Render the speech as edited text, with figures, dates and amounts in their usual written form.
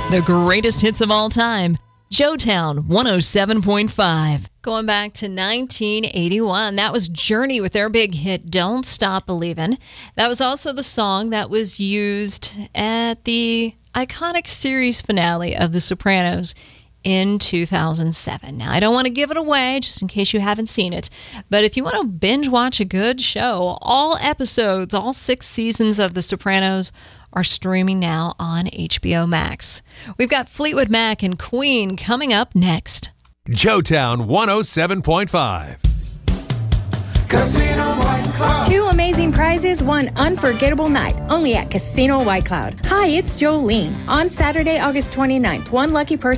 The greatest hits of all time. Joetown 107.5. Going back to 1981, that was Journey with their big hit, Don't Stop Believin'. That was also the song that was used at the iconic series finale of The Sopranos in 2007. Now, I don't want to give it away, just in case you haven't seen it, but if you want to binge watch a good show, all episodes, all 6 seasons of The Sopranos are streaming now on HBO Max. We've got Fleetwood Mac and Queen coming up next. Joetown 107.5. Casino White Cloud. 2 amazing prizes, 1 unforgettable night, only at Casino White Cloud. Hi, it's Jolene. On Saturday, August 29th, 1 lucky person